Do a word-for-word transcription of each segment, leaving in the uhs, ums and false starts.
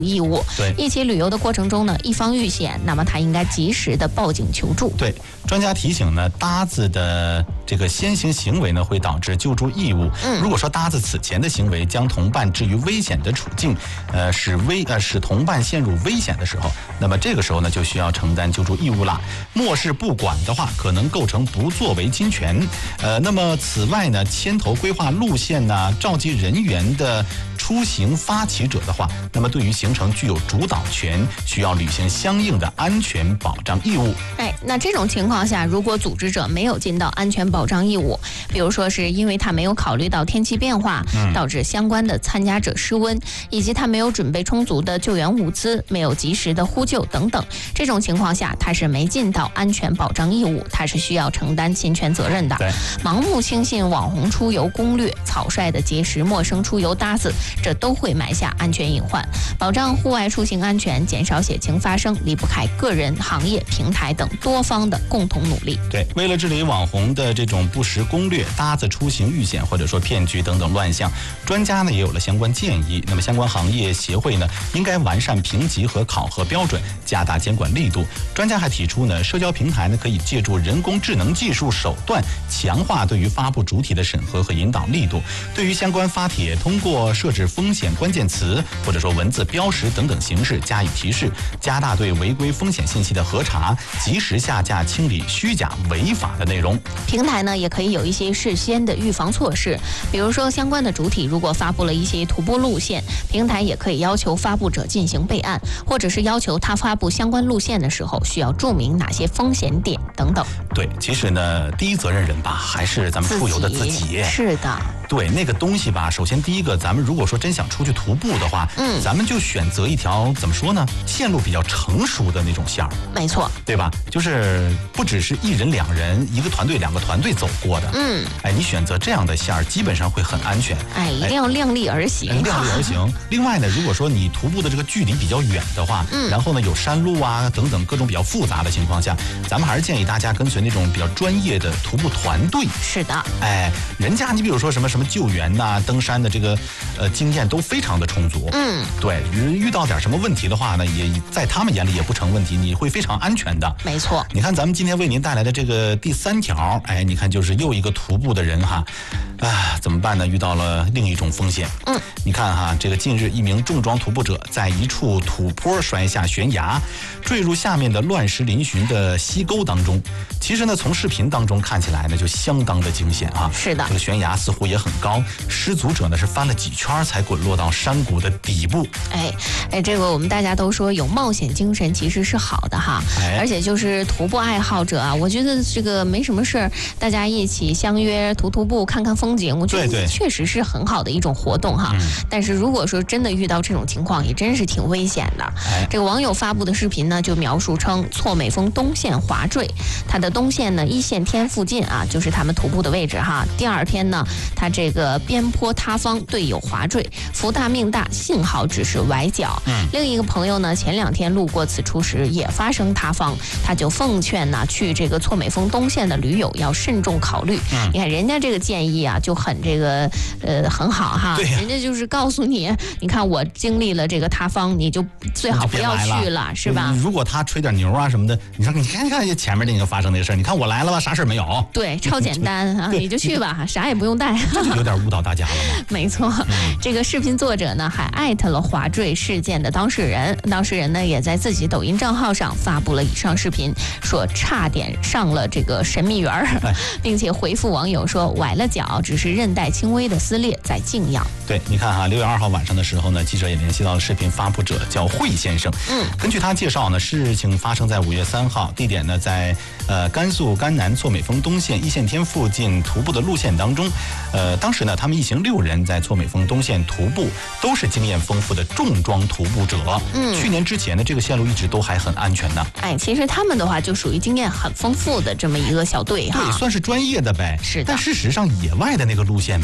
义务。 对， 一起旅游的过程中呢，一方遇险，那么他应该及时的报警求助。 对，专家提醒呢，搭子的这个先行行为呢，会导致救助义务。 嗯， 如果说搭子此前的行为将同伴置于危险的处境，呃，使危呃使同伴陷入危险的时候，那么这个时候呢，就需要承担救助义务了。漠视不管的话，可能构成不作为侵权。呃，那么此外呢，牵头规划路线呢，召集人员的出行发起者的话，那么对于行程具有主导权，需要履行相应的安全保障义务。 哎，那这种情况下，如果组织者没有尽到安全保障义务，比如说是因为他没有考虑到天气变化， 嗯、 导致相关的参加者失温，以及他没有准备充足的救援物资，没有及时的呼救等等，这种情况下，他是没尽到安全保障义务，他是需要承担侵权责任的。 对， 盲目轻信网红出游攻略，草率的结识陌生出游搭子，这都会埋下安全隐患。保障户外出行安全，减少险情发生，离不开个人、行业、平台等多方的共同努力。 对，为了治理网红的这种不实攻略、搭子出行遇险或者说骗局等等乱象，专家呢也有了相关建议。那么相关行业协会呢，应该完善评级和考核标准，加大监管力度。专家还提出呢，社交平台呢可以借助人工智能技术手段，强化对于发布主体的审核和引导力度。对于相关发帖，通过设置风险关键词或者说文字标识等等形式加以提示，加大对违规风险信息的核查，及时下架清理虚假违法的内容。 平台呢也可以有一些事先的预防措施，比如说相关的主体如果发布了一些徒步路线，平台也可以要求发布者进行备案，或者是要求他发布相关路线的时候需要注明哪些风险点等等。 对，其实呢，第一责任人吧，还是咱们出游的自己。 是的。 对，那个东西吧，首先第一个，咱们如果说真想出去徒步的话， 嗯， 咱们就选择一条怎么说呢，线路比较成熟的那种线儿。 没错， 对吧？就是不只是一人两人，一个团队两个团队走过的。 嗯， 哎，你选择这样的线儿，基本上会很安全。 哎，一定要量力而行。 哎、量力而行。另外呢，如果说你徒步的这个距离比较远的话， 嗯， 然后呢有山路啊等等各种比较复杂的情况下，咱们还是建议大家跟随那种比较专业的徒步团队。 是的， 哎，人家你比如说什么什么救援呐、啊、登山的这个呃经验都非常的充足。 嗯， 对，遇到点什么问题的话呢，也在他们眼里也不成问题，你会非常安全的。 没错。 你看咱们今天为您带来的这个第三条，哎，你看就是又一个徒步的人哈，啊，怎么办呢？遇到了另一种风险。 嗯， 你看哈，这个近日一名重装徒步者在一处土坡摔下悬崖，坠入下面的乱石嶙峋的溪沟当中。其实呢，从视频当中看起来呢，就相当的惊险啊。 是的， 这个悬崖似乎也很高，失足者呢是翻了几圈才滚落到山谷的底部。 哎哎，这个我们大家都说有冒险精神其实是好的哈， 哎、 而且就是徒步爱好者啊，我觉得这个没什么事儿，大家一起相约徒徒步看看风景，我觉得确实是很好的一种活动哈。 嗯、 但是如果说真的遇到这种情况，也真是挺危险的。 哎、 这个网友发布的视频呢，就描述称错美峰东线滑坠，它的东线呢一线天附近啊，就是他们徒步的位置哈。第二天呢，他这个边坡塌方，队友滑坠，福大命大，幸好只是崴脚。 嗯， 另一个朋友呢，前两天路过此处时也发生塌方，他就奉劝呢，去这个错美峰东线的驴友要慎重考虑。 嗯， 你看人家这个建议啊，就很这个呃很好哈。 对呀， 人家就是告诉你，你看我经历了这个塌方，你就最好不要去了，是吧？ 如果他吹点牛啊什么的，你说你看你看前面那个发生那个事儿，你看我来了吧，啥事儿没有？ 对，超简单啊，你就去吧，啥也不用带。 这就有点误导大家了吗？ 没错，嗯、这个视频作者呢还艾特了滑坠事件的当事人，当事人呢也在自己抖音账号上发布了以上视频，说差点上了这个神秘园儿，哎、并且回复网友说崴了脚，只是韧带轻微的撕裂，在静养。 对，你看哈，六月二号晚上的时候呢，记者也联系到了视频发布者，叫惠先生。 嗯， 根据他介绍呢，事情发生在五月三号，地点呢在呃甘肃甘南错美峰东线一线天附近徒步的路线当中。呃，当时呢，他们一行六人在错美峰东线徒步，都是经验丰富的重装徒步者。 嗯， 去年之前呢，这个线路一直都还很安全的。 哎，其实他们的话就属于经验很丰富的这么一个小队哈， 对，算是专业的呗。 是的。 但事实上，野外的那个路线吧，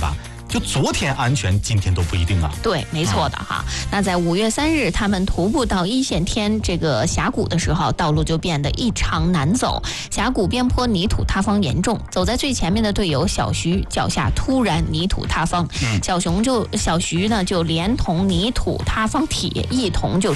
就昨天安全，今天都不一定啊。 对，没错的哈。嗯、那在五月三日，他们徒步到一线天这个峡谷的时候，道路就变得异常难走，峡谷边坡泥土塌方严重，走在最前面的队友小徐脚下突然泥土塌方，嗯、小熊就小徐呢就连同泥土塌方铁一同就